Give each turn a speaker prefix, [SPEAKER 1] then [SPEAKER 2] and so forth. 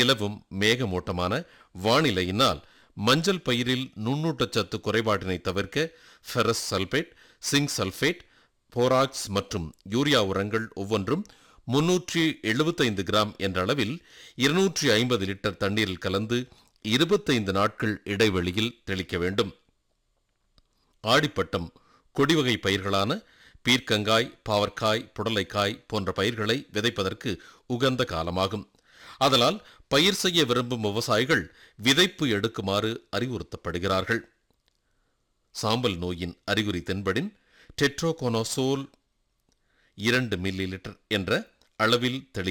[SPEAKER 1] நிலவும் மேகமூட்டமான வானிலையினால் மஞ்சள் பயிரில் நுண்ணூட்டச்சத்து குறைபாட்டினை தவிர்க்க ferrous sulphate, sink sulphate, borax மற்றும் யூரியா உரங்கள் ஒவ்வொன்றும் 375 கிராம் என்ற அளவில் 250 லிட்டர் தண்ணீரில் கலந்து 25 நாட்கள் இடைவெளியில் தெளிக்க வேண்டும். ஆடிப்பட்டம் கொடிவகை பயிர்களான பீர்க்கங்காய், பாவற்காய், புடலைக்காய் போன்ற பயிர்களை விதைப்பதற்கு உகந்த காலமாகும். அதனால் பயிர் செய்ய விரும்பும் விவசாயிகள் விதைப்பு எடுக்குமாறு அறிவுறுத்தப்படுகிறார்கள். சாம்பல் நோயின் அறிகுறி தென்படின் டெட்ரோகோனோசோல் 2 மில்லி லிட்டர் என்ற அளவில் தெளிக்க